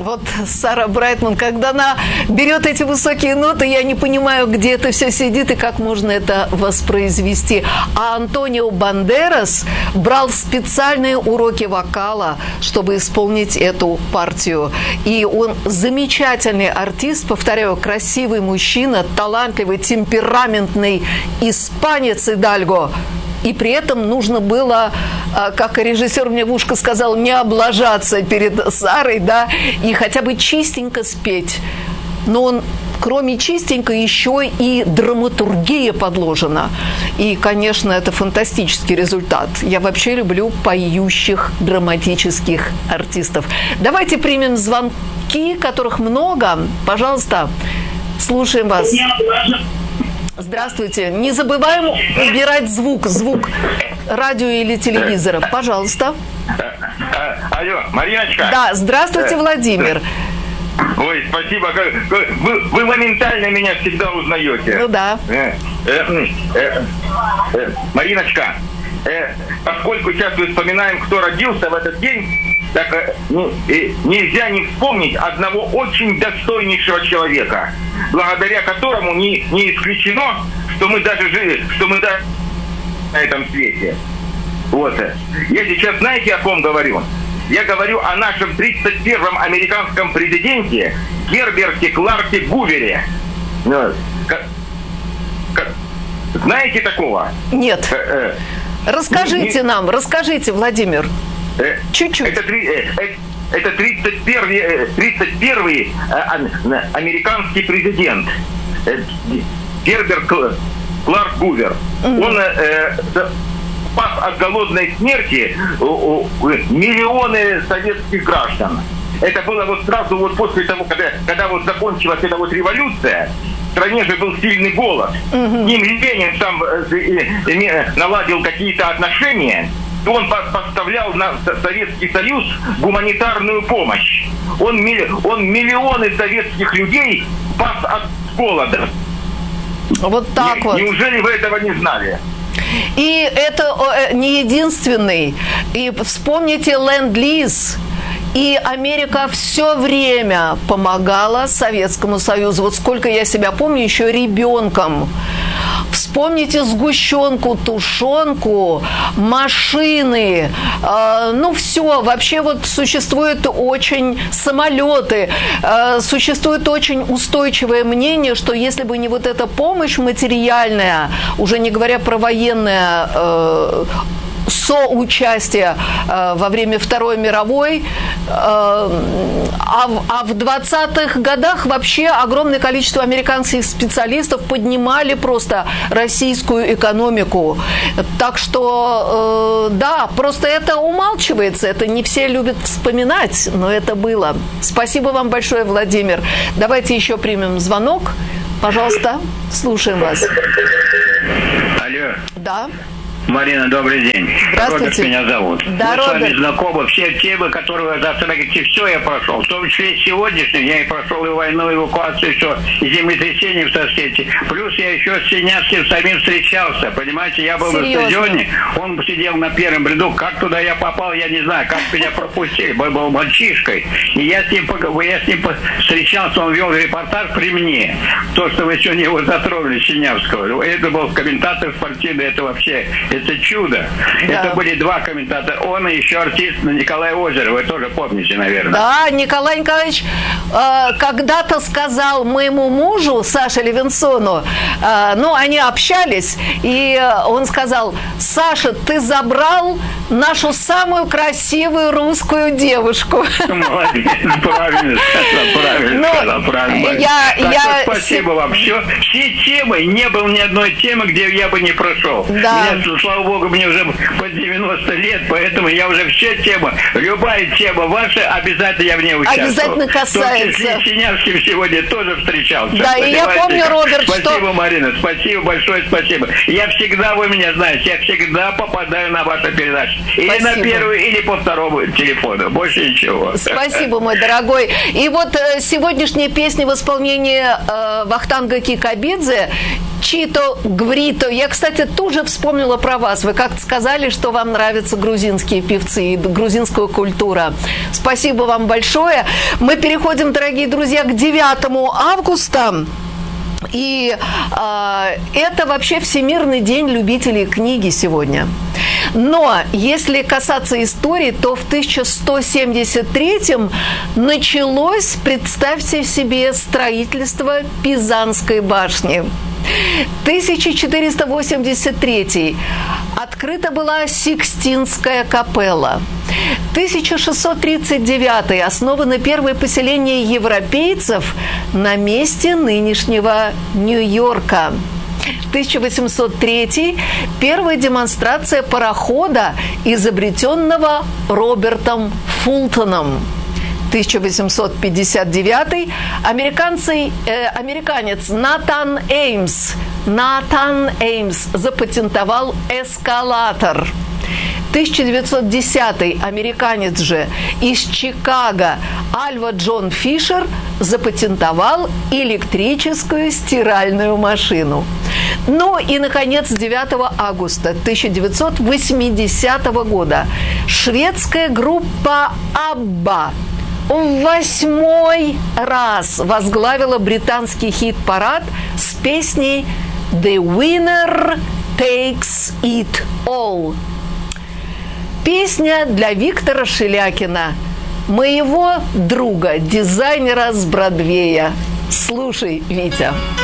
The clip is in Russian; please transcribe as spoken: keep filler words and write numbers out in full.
Вот Сара Брайтман, когда она берет эти высокие ноты, я не понимаю, где это все сидит и как можно это воспроизвести. А Антонио Бандерас брал специальные уроки вокала, чтобы исполнить эту партию. И он замечательный артист, повторяю, красивый мужчина, талантливый, темпераментный испанец Идальго. И при этом нужно было, как режиссер мне в ушко сказал, не облажаться перед Сарой, да, и хотя бы чистенько спеть. Но он, кроме чистенько, еще и драматургия подложена. И, конечно, это фантастический результат. Я вообще люблю поющих драматических артистов. Давайте примем звонки, которых много. Пожалуйста, слушаем вас. Здравствуйте. Не забываем убирать звук, звук радио или телевизора. Пожалуйста. Алло, Мариночка. Да, здравствуйте, Владимир. Ой, спасибо. Вы, вы моментально меня всегда узнаете. Ну да. Э, э, э, э, Мариночка, э, поскольку сейчас мы вспоминаем, кто родился в этот день, так э, ну, э, нельзя не вспомнить одного очень достойнейшего человека, благодаря которому не, не исключено, что мы даже жили, что мы даже на этом свете. Вот. Я сейчас, знаете, о ком говорю? Я говорю о нашем тридцать первом американском президенте Герберте Кларке Гувере. Знаете такого? Нет. Расскажите не, нам, расскажите, Владимир. Чуть-чуть. Это, это тридцать первый, тридцать первый американский президент Герберт Кларк Гувер. Mm-hmm. Он э, спас от голодной смерти миллионы советских граждан. Это было вот сразу вот после того, когда, когда вот закончилась эта вот революция. В стране же был сильный голод. Mm-hmm. С ним Ленин сам э, наладил какие-то отношения. Он поставлял на Советский Союз гуманитарную помощь. Он, он миллионы советских людей спас от голода. Вот так Не, вот. Неужели вы этого не знали? И это не единственный. И вспомните ленд-лиз. И Америка все время помогала Советскому Союзу. Вот сколько я себя помню, еще ребенком. Вспомните сгущенку, тушенку, машины, э, ну все, вообще вот существует очень самолеты, э, существует очень устойчивое мнение, что если бы не вот эта помощь материальная, уже не говоря про военное э, соучастие э, во время Второй мировой, э, а, в, а в двадцатых годах вообще огромное количество американских специалистов поднимали просто российскую экономику. Так что, э, да, просто это умалчивается, это не все любят вспоминать, но это было. Спасибо вам большое, Владимир. Давайте еще примем звонок. Пожалуйста, слушаем вас. Алло. Да. Марина, добрый день. Роберт меня зовут. Да, Мы Роберт. с вами знакомы. Все темы, которые вы затрагиваете, все я прошел. В том числе сегодняшний. Я и прошел и войну, и эвакуацию, все, и землетрясение в Ташкенте. Плюс я еще с Синявским самим встречался. Понимаете, я был Серьезно? на стадионе, он сидел на первом ряду. Как туда я попал, я не знаю. Как меня пропустили. Я был мальчишкой. И я с ним, я с ним встречался, он вел репортаж при мне. То, что вы сегодня его затронули, Синявского. Это был комментатор спортивный, это вообще... Это чудо. Да. Это были два комментатора. Он и еще артист Николай Озеров. Вы тоже помните, наверное. Да, Николай Николаевич э, когда-то сказал моему мужу, Саше Левинсону, э, ну, они общались, и он сказал: Саша, ты забрал нашу самую красивую русскую девушку. Молодец, правильно сказал, правильно сказал, правильно. Я, я... Спасибо вам. Все, все темы, не было ни одной темы, где я бы не прошел. Да. Мне, слава богу, мне уже под девяносто лет, поэтому я уже все темы, любая тема ваша, обязательно я в ней участвовал. Обязательно касается. В том числе с Синявским сегодня тоже встречался. Да, и я помню, Роберт, спасибо, что... Спасибо, Марина, спасибо, большое спасибо. Я всегда, вы меня знаете, я всегда попадаю на вашу передачу. Или Спасибо. на первый, или по второму телефону. Больше ничего. Спасибо, мой дорогой. И вот э, сегодняшняя песня в исполнении э, Вахтанга Кикабидзе «Чито Гврито». Я, кстати, тут же вспомнила про вас. Вы как-то сказали, что вам нравятся грузинские певцы и грузинская культура. Спасибо вам большое. Мы переходим, дорогие друзья, к девятому августа. И э, это вообще Всемирный день любителей книги сегодня. Но если касаться истории, то в тысяча сто семьдесят третьем началось, представьте себе, строительство Пизанской башни. тысяча четыреста восемьдесят третий. Открыта была Сикстинская капелла. тысяча шестьсот тридцать девятый. Основано первое поселение европейцев на месте нынешнего Нью-Йорка. тысяча восемьсот третий. Первая демонстрация парохода, изобретенного Робертом Фултоном. тысяча восемьсот пятьдесят девятый. Американцы, э, американец Натан Эймс, Натан Эймс запатентовал эскалатор. тысяча девятьсот десятый. Американец же из Чикаго Альва Джон Фишер запатентовал электрическую стиральную машину. Ну и, наконец, девятого августа тысяча девятьсот восьмидесятого года шведская группа «Абба» в восьмой раз возглавила британский хит-парад с песней «The Winner Takes It All». Песня для Виктора Шелякина, моего друга, дизайнера с Бродвея. Слушай, Витя.